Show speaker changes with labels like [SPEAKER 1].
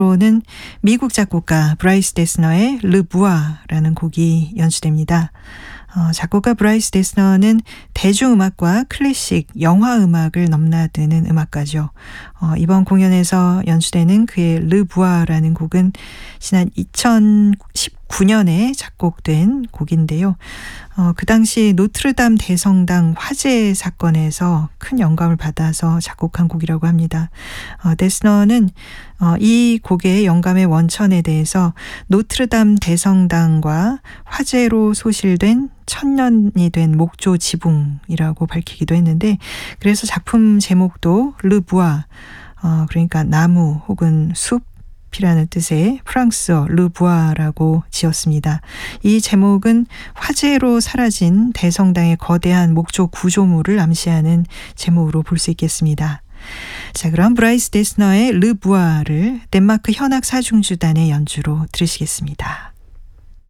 [SPEAKER 1] 로는 미국 작곡가 브라이스 데스너의 르 부아라는 곡이 연주됩니다. 작곡가 브라이스 데스너는 대중음악과 클래식, 영화음악을 넘나드는 음악가죠. 이번 공연에서 연주되는 그의 르 부아라는 곡은 지난 2019년에 작곡된 곡인데요. 그 당시 노트르담 대성당 화재 사건에서 큰 영감을 받아서 작곡한 곡이라고 합니다. 데스너는 이 곡의 영감의 원천에 대해서 노트르담 대성당과 화재로 소실된 1000년이 된 목조 지붕이라고 밝히기도 했는데, 그래서 작품 제목도 르 부아, 그러니까 나무 혹은 숲이라는 뜻의 프랑스어 르 부아라고 지었습니다. 이 제목은 화재로 사라진 대성당의 거대한 목조 구조물을 암시하는 제목으로 볼 수 있겠습니다. 자, 그럼 브라이스 데스너의 르 부아를 덴마크 현악 사중주단의 연주로 들으시겠습니다.